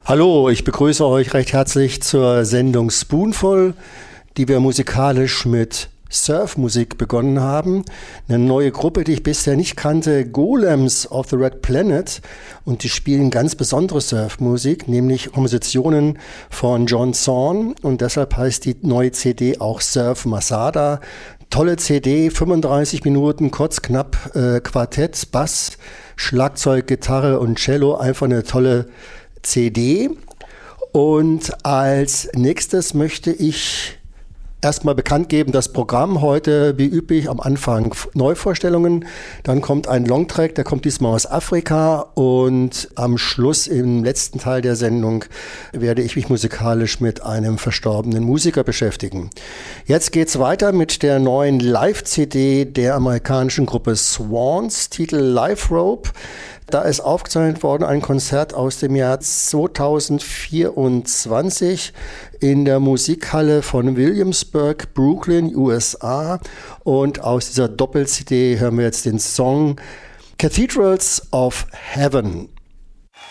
Hallo, ich begrüße euch recht herzlich zur Sendung Spoonful, die wir musikalisch mit Surfmusik begonnen haben. Eine neue Gruppe, die ich bisher nicht kannte, Golems of the Red Planet. Und die spielen ganz besondere Surfmusik, nämlich Kompositionen von John Zorn. Und deshalb heißt die neue CD auch Surf Masada. Tolle CD, 35 Minuten, kurz, knapp, Quartett, Bass, Schlagzeug, Gitarre und Cello. Einfach eine tolle CD. Und als nächstes möchte ich erstmal bekannt geben, das Programm heute, wie üblich, am Anfang Neuvorstellungen, dann kommt ein Longtrack, der kommt diesmal aus Afrika und am Schluss, im letzten Teil der Sendung, werde ich mich musikalisch mit einem verstorbenen Musiker beschäftigen. Jetzt geht's weiter mit der neuen Live-CD der amerikanischen Gruppe Swans, Titel Live Rope. Da ist aufgezeichnet worden ein Konzert aus dem Jahr 2024 in der Musikhalle von Williamsburg, Brooklyn, USA. Und aus dieser Doppel-CD hören wir jetzt den Song Cathedrals of Heaven.